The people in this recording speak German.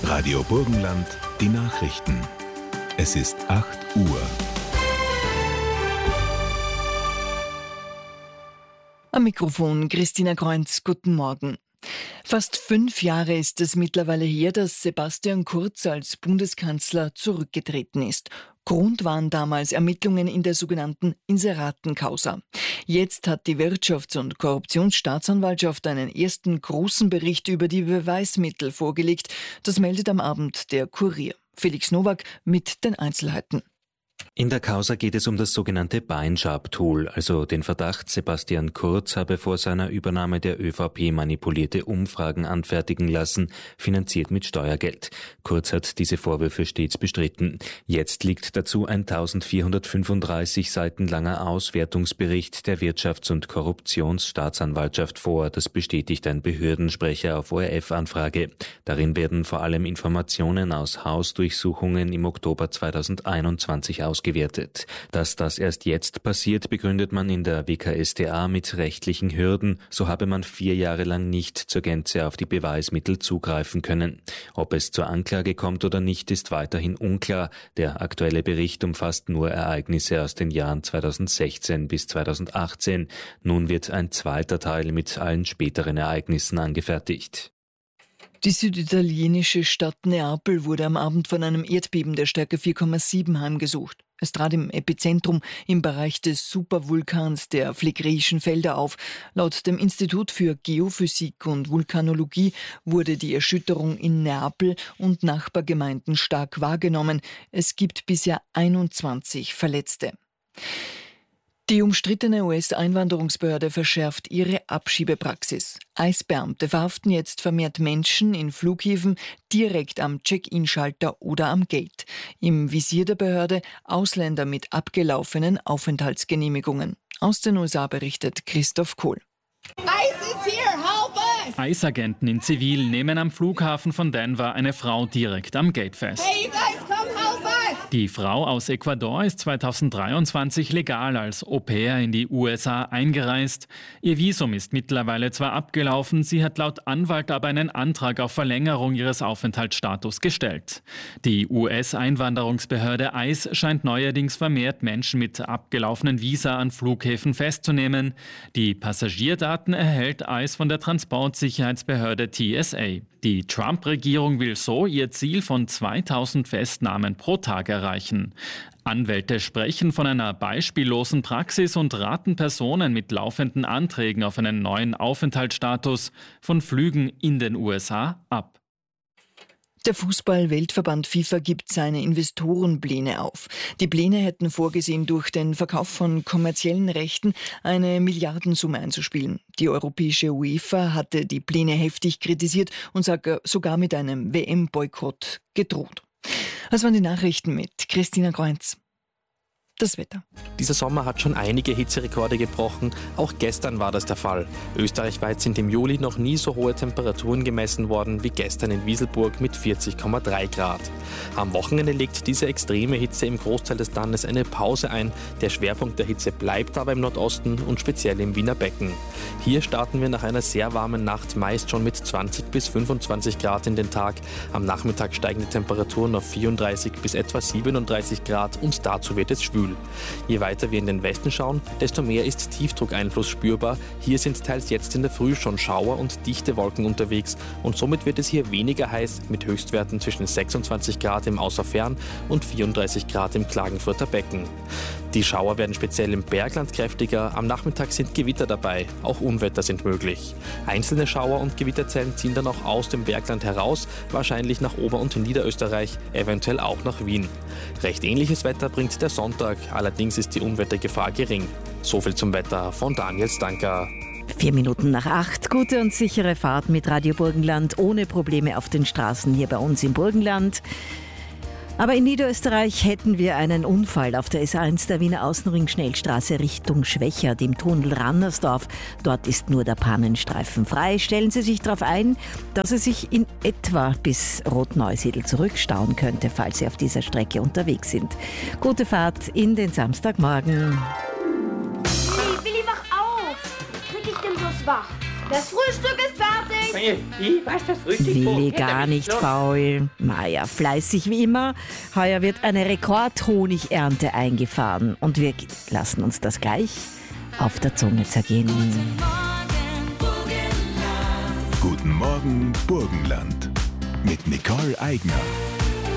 Radio Burgenland, die Nachrichten. Es ist 8 Uhr. Am Mikrofon Christina Kreunz, guten Morgen. Fast 5 Jahre ist es mittlerweile her, dass Sebastian Kurz als Bundeskanzler zurückgetreten ist. Grund waren damals Ermittlungen in der sogenannten Inseratencausa. Jetzt hat die Wirtschafts- und Korruptionsstaatsanwaltschaft einen ersten großen Bericht über die Beweismittel vorgelegt. Das meldet am Abend der Kurier. Felix Nowak mit den Einzelheiten. In der Causa geht es um das sogenannte Beinsharp-Tool, also den Verdacht, Sebastian Kurz habe vor seiner Übernahme der ÖVP manipulierte Umfragen anfertigen lassen, finanziert mit Steuergeld. Kurz hat diese Vorwürfe stets bestritten. Jetzt liegt dazu ein 1435 Seiten langer Auswertungsbericht der Wirtschafts- und Korruptionsstaatsanwaltschaft vor. Das bestätigt ein Behördensprecher auf ORF-Anfrage. Darin werden vor allem Informationen aus Hausdurchsuchungen im Oktober 2021 ausgewertet. Dass das erst jetzt passiert, begründet man in der WKStA mit rechtlichen Hürden. So habe man 4 Jahre lang nicht zur Gänze auf die Beweismittel zugreifen können. Ob es zur Anklage kommt oder nicht, ist weiterhin unklar. Der aktuelle Bericht umfasst nur Ereignisse aus den Jahren 2016 bis 2018. Nun wird ein zweiter Teil mit allen späteren Ereignissen angefertigt. Die süditalienische Stadt Neapel wurde am Abend von einem Erdbeben der Stärke 4,7 heimgesucht. Es trat im Epizentrum im Bereich des Supervulkans der Phlegräischen Felder auf. Laut dem Institut für Geophysik und Vulkanologie wurde die Erschütterung in Neapel und Nachbargemeinden stark wahrgenommen. Es gibt bisher 21 Verletzte. Die umstrittene US-Einwanderungsbehörde verschärft ihre Abschiebepraxis. ICE-Beamte verhaften jetzt vermehrt Menschen in Flughäfen direkt am Check-in-Schalter oder am Gate. Im Visier der Behörde Ausländer mit abgelaufenen Aufenthaltsgenehmigungen. Aus den USA berichtet Christoph Kohl. ICE is here, help us! ICE-Agenten in Zivil nehmen am Flughafen von Denver eine Frau direkt am Gate fest. Hey, you guys, come help us! Die Frau aus Ecuador ist 2023 legal als Au-pair in die USA eingereist. Ihr Visum ist mittlerweile zwar abgelaufen, sie hat laut Anwalt aber einen Antrag auf Verlängerung ihres Aufenthaltsstatus gestellt. Die US-Einwanderungsbehörde ICE scheint neuerdings vermehrt Menschen mit abgelaufenen Visa an Flughäfen festzunehmen. Die Passagierdaten erhält ICE von der Transportsicherheitsbehörde TSA. Die Trump-Regierung will so ihr Ziel von 2000 Festnahmen pro Tag erreichen. Anwälte sprechen von einer beispiellosen Praxis und raten Personen mit laufenden Anträgen auf einen neuen Aufenthaltsstatus von Flügen in den USA ab. Der Fußball-Weltverband FIFA gibt seine Investorenpläne auf. Die Pläne hätten vorgesehen, durch den Verkauf von kommerziellen Rechten eine Milliardensumme einzuspielen. Die europäische UEFA hatte die Pläne heftig kritisiert und sogar mit einem WM-Boykott gedroht. Das waren die Nachrichten mit Christina Kreunz. Das Wetter. Dieser Sommer hat schon einige Hitzerekorde gebrochen. Auch gestern war das der Fall. Österreichweit sind im Juli noch nie so hohe Temperaturen gemessen worden wie gestern in Wieselburg mit 40,3 Grad. Am Wochenende legt diese extreme Hitze im Großteil des Landes eine Pause ein. Der Schwerpunkt der Hitze bleibt aber im Nordosten und speziell im Wiener Becken. Hier starten wir nach einer sehr warmen Nacht meist schon mit 20 bis 25 Grad in den Tag. Am Nachmittag steigen die Temperaturen auf 34 bis etwa 37 Grad und dazu wird es schwül. Je weiter wir in den Westen schauen, desto mehr ist Tiefdruckeinfluss spürbar. Hier sind teils jetzt in der Früh schon Schauer und dichte Wolken unterwegs und somit wird es hier weniger heiß mit Höchstwerten zwischen 26 Grad im Außerfern und 34 Grad im Klagenfurter Becken. Die Schauer werden speziell im Bergland kräftiger, am Nachmittag sind Gewitter dabei, auch Unwetter sind möglich. Einzelne Schauer und Gewitterzellen ziehen dann auch aus dem Bergland heraus, wahrscheinlich nach Ober- und Niederösterreich, eventuell auch nach Wien. Recht ähnliches Wetter bringt der Sonntag, allerdings ist die Unwettergefahr gering. Soviel zum Wetter von Daniel Stanker. 4 Minuten nach 8. Gute und sichere Fahrt mit Radio Burgenland, ohne Probleme auf den Straßen hier bei uns im Burgenland. Aber in Niederösterreich hätten wir einen Unfall auf der S1 der Wiener Außenring-Schnellstraße Richtung Schwächert im Tunnel Rannersdorf. Dort ist nur der Pannenstreifen frei. Stellen Sie sich darauf ein, dass es sich in etwa bis Rotneusiedl zurückstauen könnte, falls Sie auf dieser Strecke unterwegs sind. Gute Fahrt in den Samstagmorgen. Willi, wach auf! Wie krieg ich denn bloß wach? Das Frühstück ist fertig! Ich weiß das richtig. Willi gar nicht faul. Maja, fleißig wie immer. Heuer wird eine Rekordhonigernte eingefahren und wir lassen uns das gleich auf der Zunge zergehen. Guten Morgen, Burgenland. Mit Nicole Eigner.